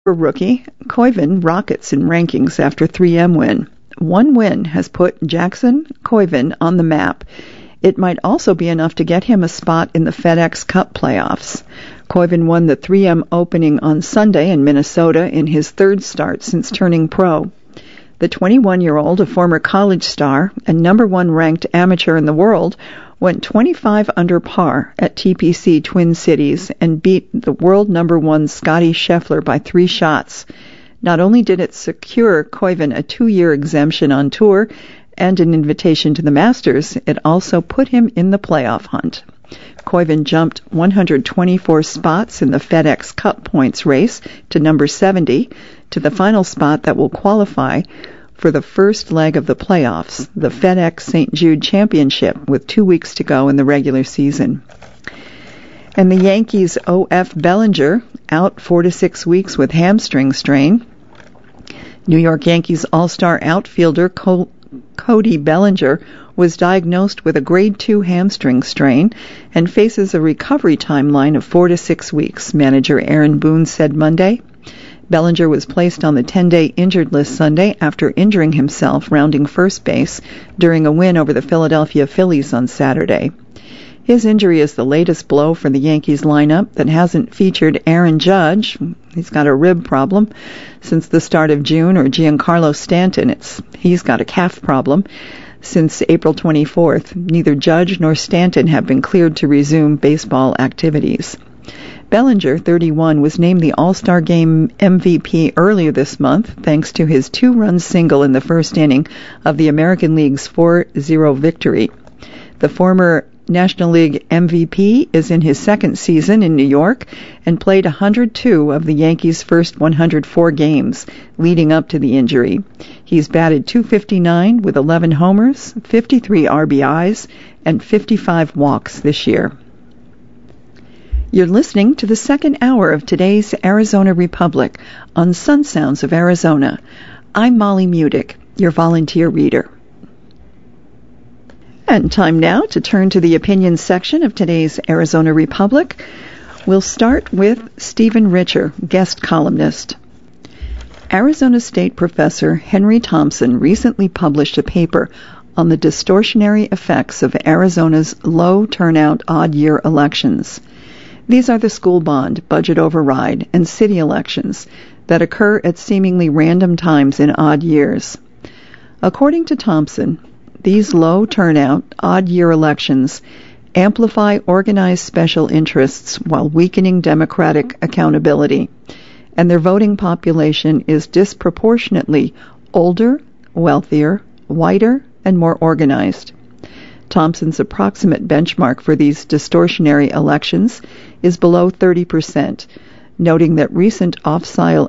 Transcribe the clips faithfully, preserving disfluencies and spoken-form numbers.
For rookie, Koivun rockets in rankings after three M win. One win has put Jackson Koivun on the map. It might also be enough to get him a spot in the FedEx Cup playoffs. Koivun won the three M opening on Sunday in Minnesota in his third start since turning pro. The twenty-one-year-old, a former college star and number one ranked amateur in the world, went twenty-five under par at T P C Twin Cities and beat the world number one Scottie Scheffler by three shots. Not only did it secure Koivun a two-year exemption on tour and an invitation to the Masters, it also put him in the playoff hunt. Koivun jumped one hundred twenty-four spots in the FedEx Cup points race to number seventy, to the final spot that will qualify for the first leg of the playoffs, the FedEx Saint Jude Championship, with two weeks to go in the regular season. And the Yankees' O F Bellinger out four to six weeks with hamstring strain. New York Yankees all-star outfielder Col- Cody Bellinger was diagnosed with a grade two hamstring strain and faces a recovery timeline of four to six weeks, manager Aaron Boone said Monday. Bellinger was placed on the ten-day injured list Sunday after injuring himself rounding first base during a win over the Philadelphia Phillies on Saturday. His injury is the latest blow for the Yankees lineup that hasn't featured Aaron Judge, he's got a rib problem, since the start of June, or Giancarlo Stanton, it's he's got a calf problem. Since April twenty-fourth, neither Judge nor Stanton have been cleared to resume baseball activities. Bellinger, thirty-one, was named the All-Star Game M V P earlier this month thanks to his two-run single in the first inning of the American League's four zero victory. The former National League M V P is in his second season in New York and played one hundred two of the Yankees' first one hundred four games leading up to the injury. He's batted two fifty-nine with eleven homers, fifty-three R B Is, and fifty-five walks this year. You're listening to the second hour of today's Arizona Republic on Sun Sounds of Arizona. I'm Molly Mudick, your volunteer reader. And time now to turn to the opinion section of today's Arizona Republic. We'll start with Stephen Richer, guest columnist. Arizona State professor Henry Thompson recently published a paper on the distortionary effects of Arizona's low turnout odd-year elections. These are the school bond, budget override, and city elections that occur at seemingly random times in odd years. According to Thompson, these low turnout, odd-year elections amplify organized special interests while weakening democratic accountability, and their voting population is disproportionately older, wealthier, whiter, and more organized. Thompson's approximate benchmark for these distortionary elections is below thirty percent, noting that recent off-cycle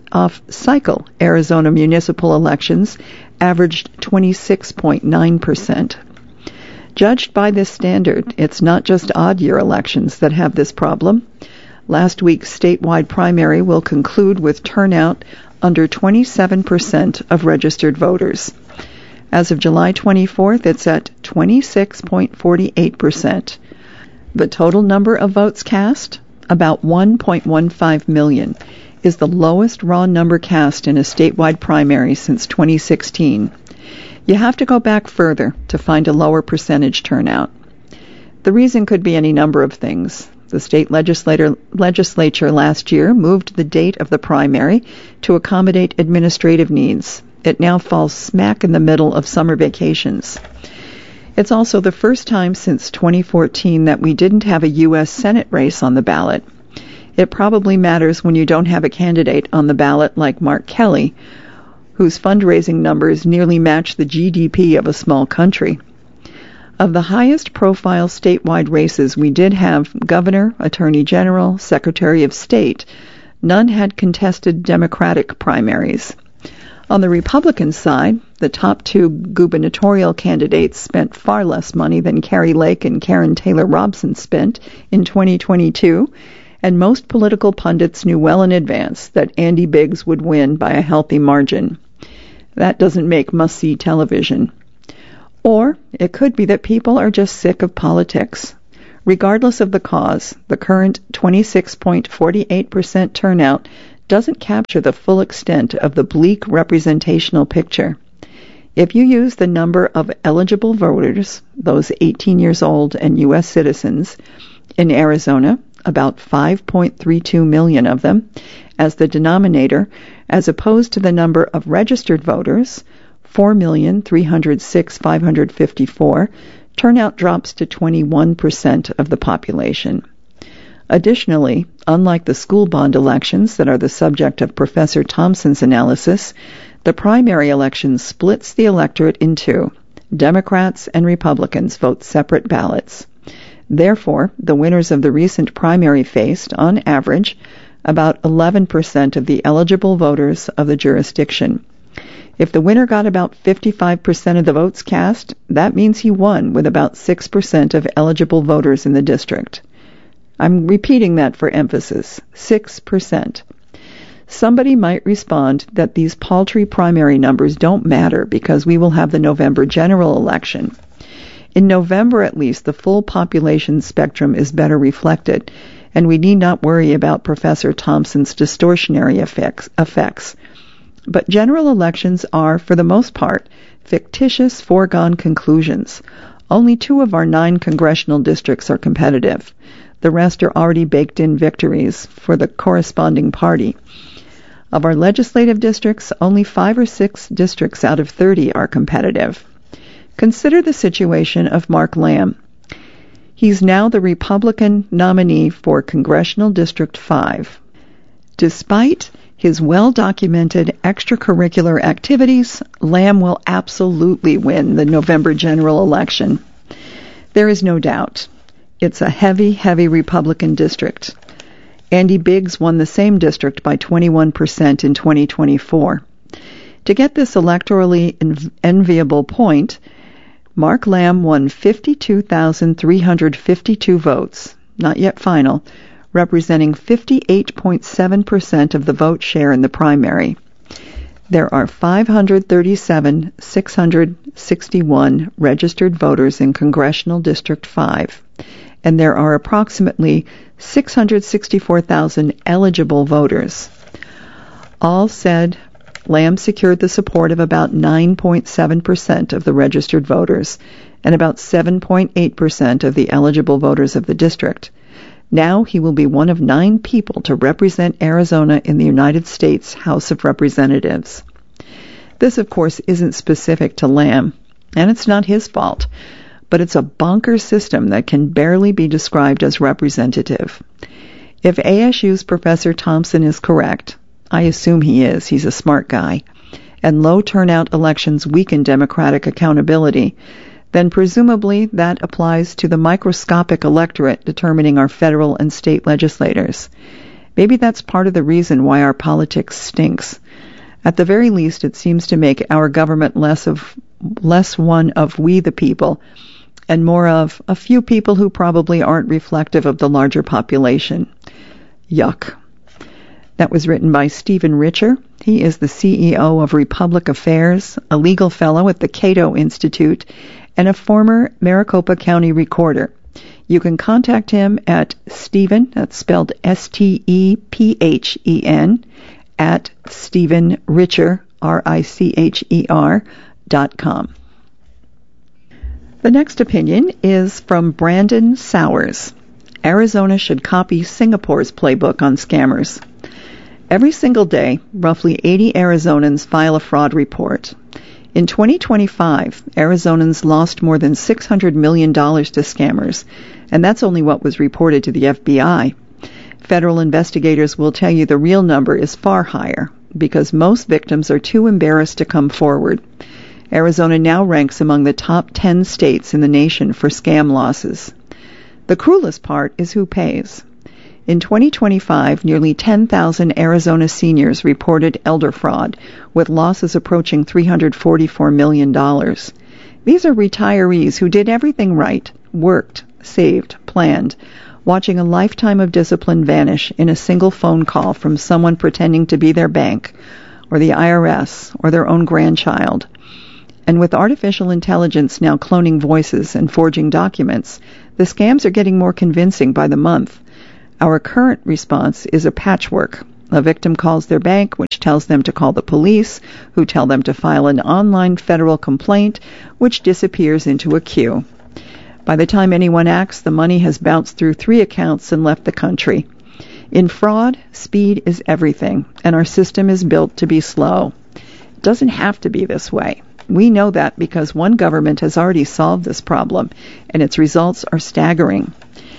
Arizona municipal elections averaged twenty-six point nine percent. Judged by this standard, it's not just odd-year elections that have this problem. Last week's statewide primary will conclude with turnout under twenty-seven percent of registered voters. As of July twenty-fourth, it's at twenty-six point four eight percent. The total number of votes cast, about one point one five million, is the lowest raw number cast in a statewide primary since twenty sixteen. You have to go back further to find a lower percentage turnout. The reason could be any number of things. The state legislator, legislature last year moved the date of the primary to accommodate administrative needs. It now falls smack in the middle of summer vacations. It's also the first time since twenty fourteen that we didn't have a U S Senate race on the ballot. It probably matters when you don't have a candidate on the ballot like Mark Kelly, whose fundraising numbers nearly match the G D P of a small country. Of the highest profile statewide races we did have governor, attorney general, secretary of state. None had contested Democratic primaries. On the Republican side, the top two gubernatorial candidates spent far less money than Kari Lake and Karen Taylor Robson spent in twenty twenty-two, and most political pundits knew well in advance that Andy Biggs would win by a healthy margin. That doesn't make must-see television. Or it could be that people are just sick of politics. Regardless of the cause, the current twenty-six point four eight percent turnout doesn't capture the full extent of the bleak representational picture. If you use the number of eligible voters, those eighteen years old and U S citizens, in Arizona, about five point three two million of them, as the denominator, as opposed to the number of registered voters, four million three hundred six thousand five hundred fifty-four, turnout drops to twenty-one percent of the population. Additionally, unlike the school bond elections that are the subject of Professor Thompson's analysis, the primary election splits the electorate in two. Democrats and Republicans vote separate ballots. Therefore, the winners of the recent primary faced, on average, about eleven percent of the eligible voters of the jurisdiction. If the winner got about fifty-five percent of the votes cast, that means he won with about six percent of eligible voters in the district. I'm repeating that for emphasis, six percent. Somebody might respond that these paltry primary numbers don't matter because we will have the November general election. In November, at least, the full population spectrum is better reflected, and we need not worry about Professor Thompson's distortionary effects. effects. But general elections are, for the most part, fictitious foregone conclusions. Only two of our nine congressional districts are competitive. The rest are already baked-in victories for the corresponding party. Of our legislative districts, only five or six districts out of thirty are competitive. Consider the situation of Mark Lamb. He's now the Republican nominee for Congressional District five. Despite his well-documented extracurricular activities, Lamb will absolutely win the November general election. There is no doubt. It's a heavy, heavy Republican district. Andy Biggs won the same district by twenty-one percent in twenty twenty-four. To get this electorally env- enviable point, Mark Lamb won fifty-two thousand three hundred fifty-two votes, not yet final, representing fifty-eight point seven percent of the vote share in the primary. There are five hundred thirty-seven thousand six hundred sixty-one registered voters in Congressional District five, and there are approximately six hundred sixty-four thousand eligible voters. All said, Lamb secured the support of about nine point seven percent of the registered voters and about seven point eight percent of the eligible voters of the district. Now he will be one of nine people to represent Arizona in the United States House of Representatives. This, of course, isn't specific to Lamb, and it's not his fault, but it's a bonkers system that can barely be described as representative. If A S U's Professor Thompson is correct, I assume he is, he's a smart guy, and low turnout elections weaken democratic accountability, then presumably that applies to the microscopic electorate determining our federal and state legislators. Maybe that's part of the reason why our politics stinks. At the very least, it seems to make our government less of less one of we the people and more of a few people who probably aren't reflective of the larger population. Yuck. That was written by Stephen Richer. He is the C E O of Republic Affairs, a legal fellow at the Cato Institute, and a former Maricopa County recorder. You can contact him at Stephen, that's spelled S T E P H E N, at Stephen Richer, R I C H E R, dot com. The next opinion is from Brandon Sowers. Arizona should copy Singapore's playbook on scammers. Every single day, roughly eighty Arizonans file a fraud report. In twenty twenty-five, Arizonans lost more than six hundred million dollars to scammers, and that's only what was reported to the F B I. Federal investigators will tell you the real number is far higher, because most victims are too embarrassed to come forward. Arizona now ranks among the top ten states in the nation for scam losses. The cruelest part is who pays. In twenty twenty-five, nearly ten thousand Arizona seniors reported elder fraud, with losses approaching three hundred forty-four million dollars. These are retirees who did everything right, worked, saved, planned, watching a lifetime of discipline vanish in a single phone call from someone pretending to be their bank, or the I R S, or their own grandchild. And with artificial intelligence now cloning voices and forging documents, the scams are getting more convincing by the month. Our current response is a patchwork. A victim calls their bank, which tells them to call the police, who tell them to file an online federal complaint, which disappears into a queue. By the time anyone acts, the money has bounced through three accounts and left the country. In fraud, speed is everything, and our system is built to be slow. It doesn't have to be this way. We know that because one government has already solved this problem, and its results are staggering.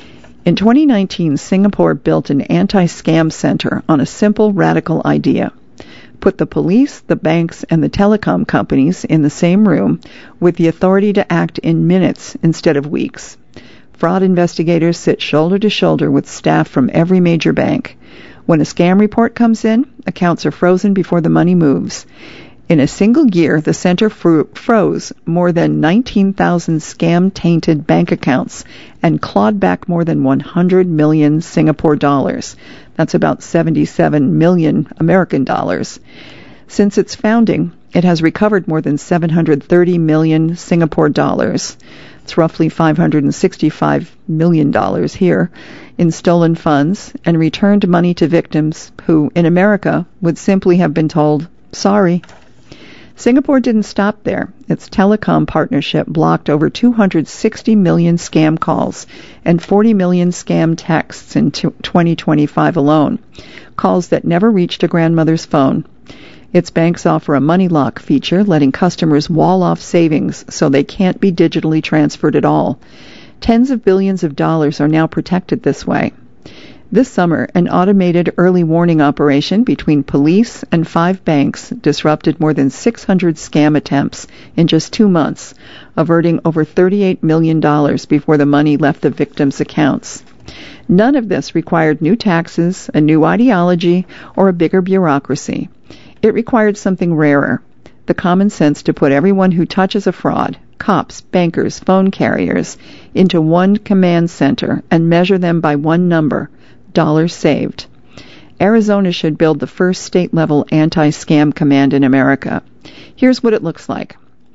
In twenty nineteen, Singapore built an anti-scam center on a simple, radical idea. Put the police, the banks, and the telecom companies in the same room with the authority to act in minutes instead of weeks. Fraud investigators sit shoulder to shoulder with staff from every major bank. When a scam report comes in, accounts are frozen before the money moves. In a single year, the center fro- froze more than nineteen thousand scam-tainted bank accounts and clawed back more than one hundred million Singapore dollars. That's about seventy-seven million American dollars. Since its founding, it has recovered more than seven hundred thirty million Singapore dollars. It's roughly five hundred sixty-five million dollars here in stolen funds and returned money to victims who, in America, would simply have been told, sorry. Singapore didn't stop there. Its telecom partnership blocked over two hundred sixty million scam calls and forty million scam texts in twenty twenty-five alone, calls that never reached a grandmother's phone. Its banks offer a money lock feature, letting customers wall off savings so they can't be digitally transferred at all. Tens of billions of dollars are now protected this way. This summer, an automated early warning operation between police and five banks disrupted more than six hundred scam attempts in just two months, averting over thirty-eight million dollars before the money left the victims' accounts. None of this required new taxes, a new ideology, or a bigger bureaucracy. It required something rarer, the common sense to put everyone who touches a fraud, cops, bankers, phone carriers, into one command center and measure them by one number, dollars saved. Arizona should build the first state-level anti-scam command in America. Here's what it looks like.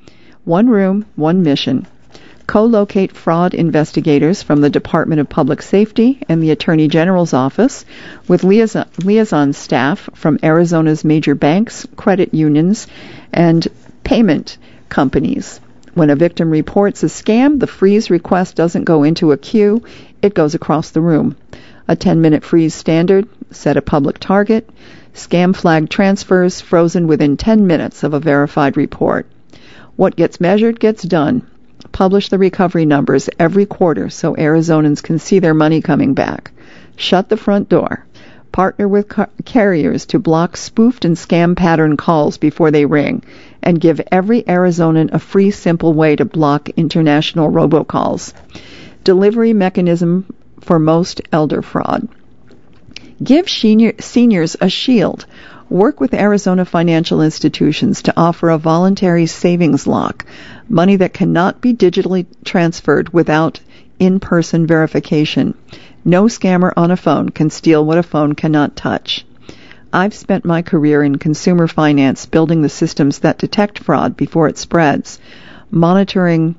One room, one mission. Co-locate fraud investigators from the Department of Public Safety and the Attorney General's office with liaison, liaison staff from Arizona's major banks, credit unions, and payment companies. When a victim reports a scam, the freeze request doesn't go into a queue, it goes across the room. A ten-minute freeze standard, set a public target, scam flag transfers frozen within ten minutes of a verified report. What gets measured gets done. Publish the recovery numbers every quarter so Arizonans can see their money coming back. Shut the front door. Partner with car- carriers to block spoofed and scam pattern calls before they ring, and give every Arizonan a free, simple way to block international robocalls. Delivery mechanism for most elder fraud. Give senior, seniors a shield. Work with Arizona financial institutions to offer a voluntary savings lock, money that cannot be digitally transferred without in-person verification. No scammer on a phone can steal what a phone cannot touch. I've spent my career in consumer finance building the systems that detect fraud before it spreads, monitoring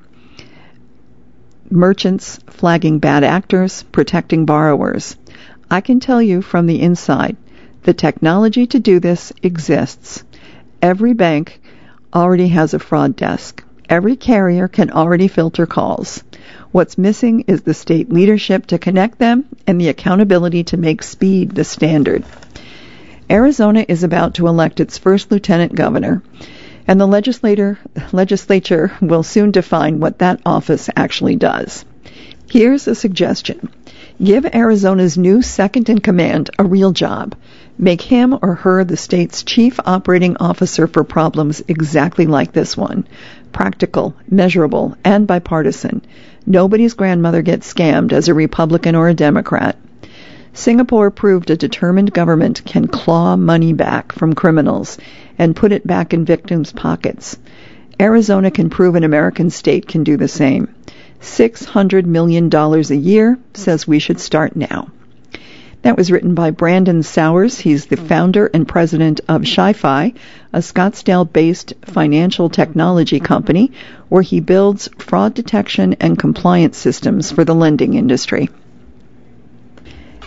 merchants, flagging bad actors, protecting borrowers. I can tell you from the inside, the technology to do this exists. Every bank already has a fraud desk. Every carrier can already filter calls. What's missing is the state leadership to connect them and the accountability to make speed the standard. Arizona is about to elect its first lieutenant governor, and the legislator, legislature will soon define what that office actually does. Here's a suggestion. Give Arizona's new second-in-command a real job. Make him or her the state's chief operating officer for problems exactly like this one. Practical, measurable, and bipartisan. Nobody's grandmother gets scammed as a Republican or a Democrat. Singapore proved a determined government can claw money back from criminals and put it back in victims' pockets. Arizona can prove an American state can do the same. six hundred million dollars a year says we should start now. That was written by Brandon Sowers. He's the founder and president of ShyFi, a Scottsdale-based financial technology company where he builds fraud detection and compliance systems for the lending industry.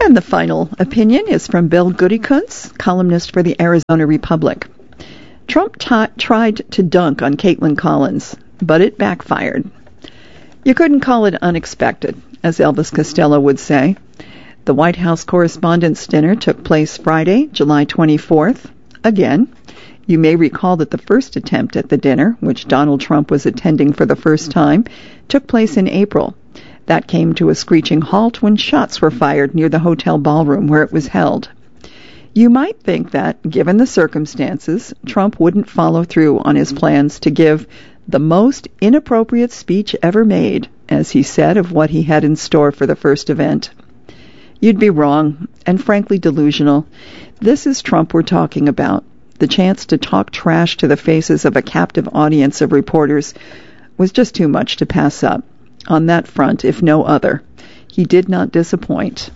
And the final opinion is from Bill Goodykunz, columnist for the Arizona Republic. Trump t- tried to dunk on Caitlin Collins, but it backfired. You couldn't call it unexpected, as Elvis Costello would say. The White House Correspondents' Dinner took place Friday, July twenty-fourth. Again, you may recall that the first attempt at the dinner, which Donald Trump was attending for the first time, took place in April. That came to a screeching halt when shots were fired near the hotel ballroom where it was held. You might think that, given the circumstances, Trump wouldn't follow through on his plans to give the most inappropriate speech ever made, as he said of what he had in store for the first event. You'd be wrong, and frankly delusional. This is Trump we're talking about. The chance to talk trash to the faces of a captive audience of reporters was just too much to pass up. On that front, if no other, he did not disappoint.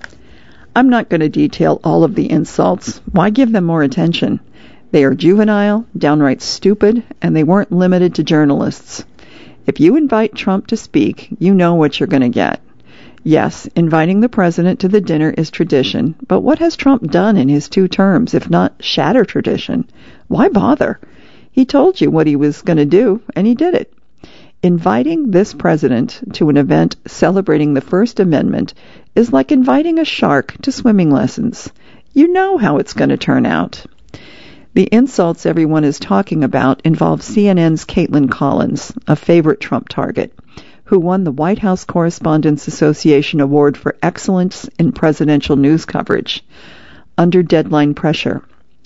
I'm not going to detail all of the insults. Why give them more attention? They are juvenile, downright stupid, and they weren't limited to journalists. If you invite Trump to speak, you know what you're going to get. Yes, inviting the president to the dinner is tradition, but what has Trump done in his two terms, if not shatter tradition? Why bother? He told you what he was going to do, and he did it. Inviting this president to an event celebrating the First Amendment is like inviting a shark to swimming lessons. You know how it's going to turn out. The insults everyone is talking about involve C N N's Caitlin Collins, a favorite Trump target, who won the White House Correspondents Association Award for Excellence in Presidential News Coverage, under deadline pressure.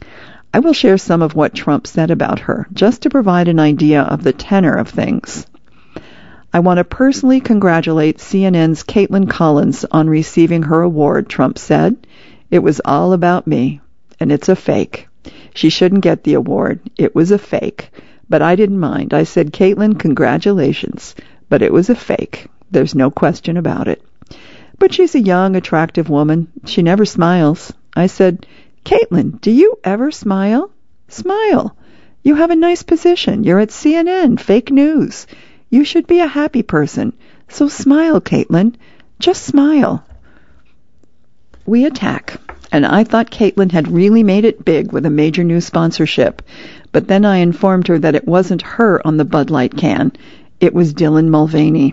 I will share some of what Trump said about her, just to provide an idea of the tenor of things. I want to personally congratulate C N N's Caitlin Collins on receiving her award, Trump said. It was all about me, and it's a fake. She shouldn't get the award. It was a fake. But I didn't mind. I said, Caitlin, congratulations. But it was a fake. There's no question about it. But she's a young, attractive woman. She never smiles. I said, Caitlin, do you ever smile? Smile. You have a nice position. You're at C N N, fake news. You should be a happy person. So smile, Caitlin. Just smile. We attack. And I thought Caitlin had really made it big with a major new sponsorship. But then I informed her that it wasn't her on the Bud Light can. It was Dylan Mulvaney.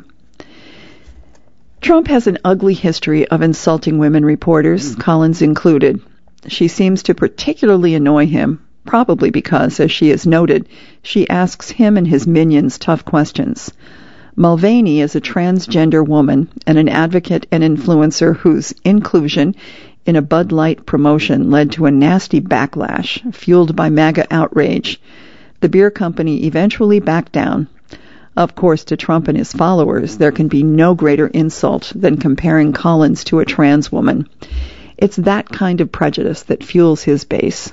Trump has an ugly history of insulting women reporters, Collins included. She seems to particularly annoy him, probably because, as she has noted, she asks him and his minions tough questions. Mulvaney is a transgender woman and an advocate and influencer whose inclusion in a Bud Light promotion led to a nasty backlash fueled by MAGA outrage. The beer company eventually backed down. Of course, to Trump and his followers, there can be no greater insult than comparing Collins to a trans woman. It's that kind of prejudice that fuels his base.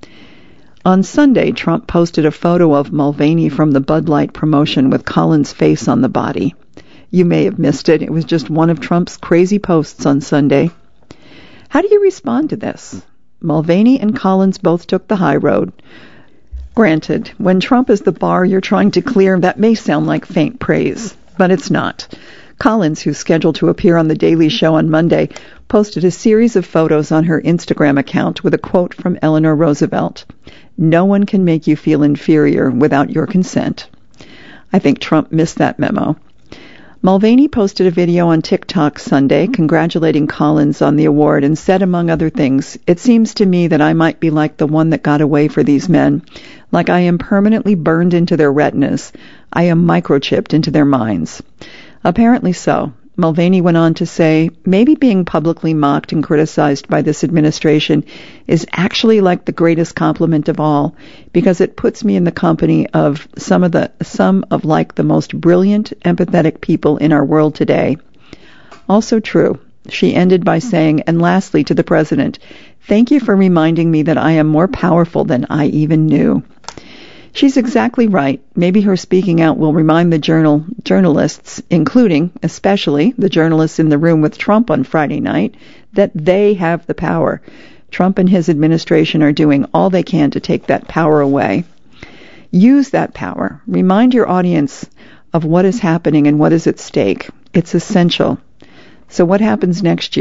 On Sunday, Trump posted a photo of Mulvaney from the Bud Light promotion with Collins' face on the body. You may have missed it. It was just one of Trump's crazy posts on Sunday. How do you respond to this? Mulvaney and Collins both took the high road. Granted, when Trump is the bar you're trying to clear, that may sound like faint praise, but it's not. Collins, who's scheduled to appear on The Daily Show on Monday, posted a series of photos on her Instagram account with a quote from Eleanor Roosevelt. No one can make you feel inferior without your consent. I think Trump missed that memo. Mulvaney posted a video on TikTok Sunday congratulating Collins on the award and said, among other things, "It seems to me that I might be like the one that got away for these men, like I am permanently burned into their retinas. I am microchipped into their minds." Apparently so. Mulvaney went on to say, maybe being publicly mocked and criticized by this administration is actually like the greatest compliment of all, because it puts me in the company of some of the some of like the most brilliant, empathetic people in our world today. Also true. She ended by saying, and lastly to the president, thank you for reminding me that I am more powerful than I even knew. She's exactly right. Maybe her speaking out will remind the journal journalists, including, especially, the journalists in the room with Trump on Friday night, that they have the power. Trump and his administration are doing all they can to take that power away. Use that power. Remind your audience of what is happening and what is at stake. It's essential. So what happens next year?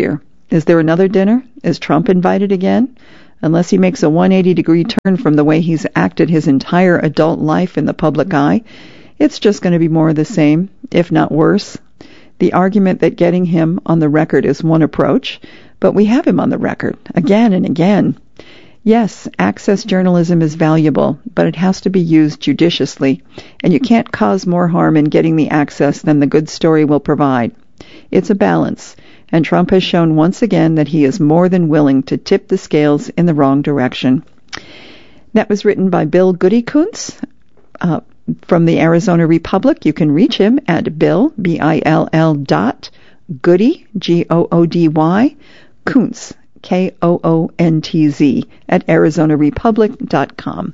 Is there another dinner? Is Trump invited again? Unless he makes a one hundred eighty degree turn from the way he's acted his entire adult life in the public eye, it's just going to be more of the same, if not worse. The argument that getting him on the record is one approach, but we have him on the record again and again. Yes, access journalism is valuable, but it has to be used judiciously, and you can't cause more harm in getting the access than the good story will provide. It's a balance, and Trump has shown once again that he is more than willing to tip the scales in the wrong direction. That was written by Bill Goody-Kuntz uh, from the Arizona Republic. You can reach him at Bill, B I L L dot, Goody, G O O D Y, Kuntz, K O O N T Z, at arizona republic dot com.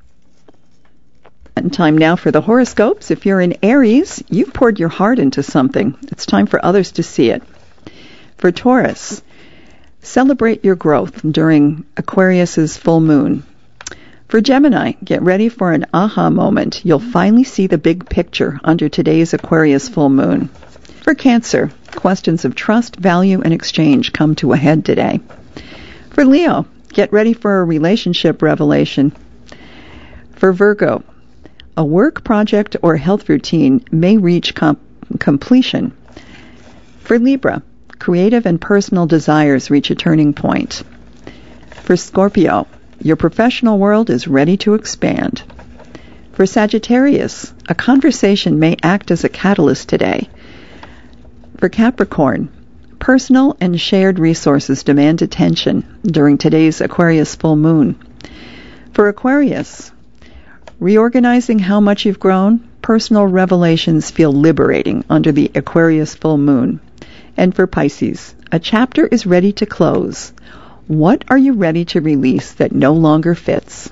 And time now for the horoscopes. If you're in Aries, you've poured your heart into something. It's time for others to see it. For Taurus, celebrate your growth during Aquarius's full moon. For Gemini, get ready for an aha moment. You'll finally see the big picture under today's Aquarius full moon. For Cancer, questions of trust, value, and exchange come to a head today. For Leo, get ready for a relationship revelation. For Virgo, a work project or health routine may reach com- completion. For Libra, creative and personal desires reach a turning point. For Scorpio, your professional world is ready to expand. For Sagittarius, a conversation may act as a catalyst today. For Capricorn, personal and shared resources demand attention during today's Aquarius full moon. For Aquarius, reorganizing how much you've grown, personal revelations feel liberating under the Aquarius full moon. And for Pisces, a chapter is ready to close. What are you ready to release that no longer fits?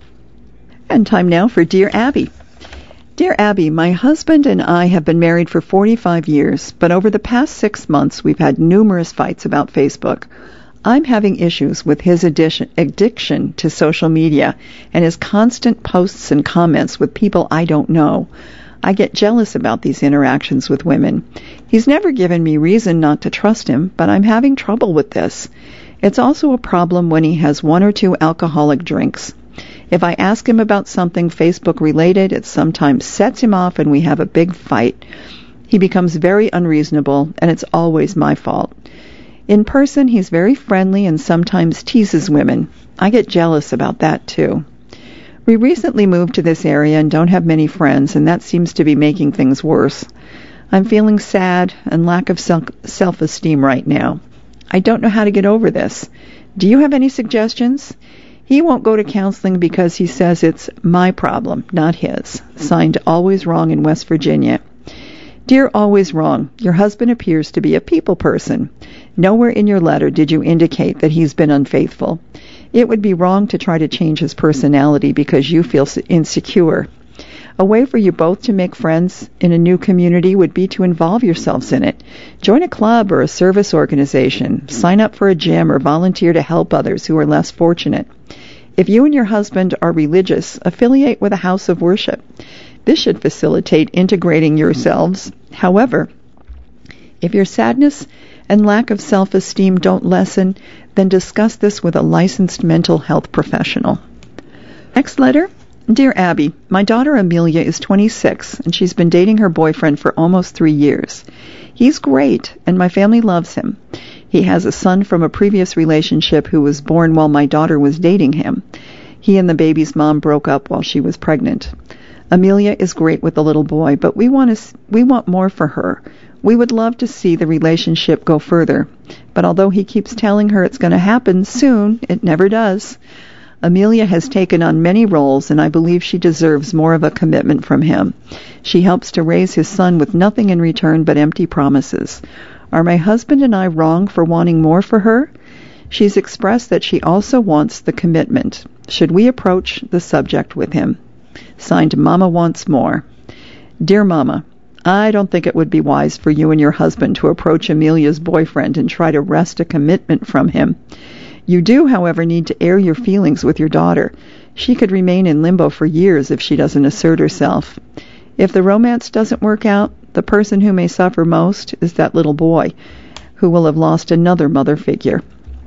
And time now for Dear Abby. Dear Abby, my husband and I have been married for forty-five years, but over the past six months we've had numerous fights about Facebook. I'm having issues with his addition, addiction to social media and his constant posts and comments with people I don't know. I get jealous about these interactions with women. He's never given me reason not to trust him, but I'm having trouble with this. It's also a problem when he has one or two alcoholic drinks. If I ask him about something Facebook related, it sometimes sets him off and we have a big fight. He becomes very unreasonable, and it's always my fault. In person, he's very friendly and sometimes teases women. I get jealous about that too. We recently moved to this area and don't have many friends, and that seems to be making things worse. I'm feeling sad and lack of self- self-esteem right now. I don't know how to get over this. Do you have any suggestions? He won't go to counseling because he says it's my problem, not his. Signed, Always Wrong in West Virginia. Dear Always Wrong, your husband appears to be a people person. Nowhere in your letter did you indicate that he's been unfaithful. It would be wrong to try to change his personality because you feel insecure. A way for you both to make friends in a new community would be to involve yourselves in it. Join a club or a service organization. Sign up for a gym or volunteer to help others who are less fortunate. If you and your husband are religious, affiliate with a house of worship. This should facilitate integrating yourselves. However, if your sadness and lack of self-esteem don't lessen, then discuss this with a licensed mental health professional. Next letter. Dear Abby, my daughter Amelia is twenty-six, and she's been dating her boyfriend for almost three years. He's great, and my family loves him. He has a son from a previous relationship who was born while my daughter was dating him. He and the baby's mom broke up while she was pregnant. Amelia is great with the little boy, but we want to, we want more for her. We would love to see the relationship go further, but although he keeps telling her it's going to happen soon, it never does. Amelia has taken on many roles, and I believe she deserves more of a commitment from him. She helps to raise his son with nothing in return but empty promises. Are my husband and I wrong for wanting more for her? She's expressed that she also wants the commitment. Should we approach the subject with him? Signed, Mama Wants More. Dear Mama, I don't think it would be wise for you and your husband to approach Amelia's boyfriend and try to wrest a commitment from him. You do, however, need to air your feelings with your daughter. She could remain in limbo for years if she doesn't assert herself. If the romance doesn't work out, the person who may suffer most is that little boy. who will have lost another mother figure.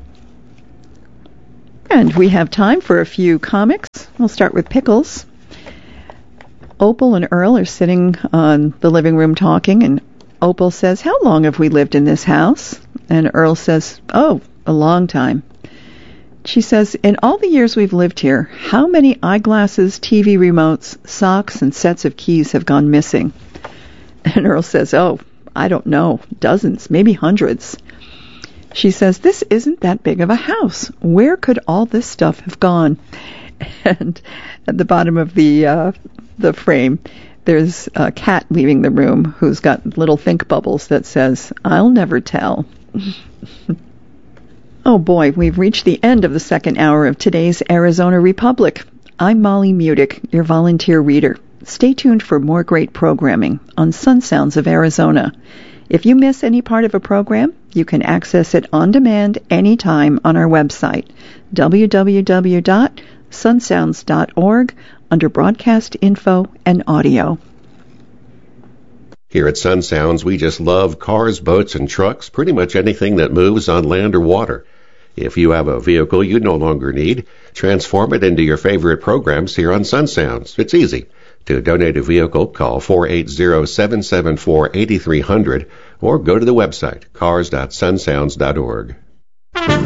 And we have time for a few comics. We'll start with Pickles. Opal and Earl are sitting on the living room talking, and Opal says, "How long have we lived in this house?" And Earl says, "Oh, a long time." She says, "In all the years we've lived here, how many eyeglasses, T V remotes, socks, and sets of keys have gone missing?" And Earl says, "Oh, I don't know, dozens, maybe hundreds." She says, "This isn't that big of a house. Where could all this stuff have gone?" And at the bottom of the uh, the frame, there's a cat leaving the room who's got little think bubbles that says, "I'll never tell." Oh boy, we've reached the end of the second hour of today's Arizona Republic. I'm Molly Mudick, your volunteer reader. Stay tuned for more great programming on Sun Sounds of Arizona. If you miss any part of a program, you can access it on demand anytime on our website, w w w dot sun sounds dot org, under Broadcast Info and Audio. Here at Sun Sounds, we just love cars, boats, and trucks, pretty much anything that moves on land or water. If you have a vehicle you no longer need, transform it into your favorite programs here on Sun Sounds. It's easy. To donate a vehicle, call four eight zero, seven seven four, eight three zero zero or go to the website, cars dot sun sounds dot org.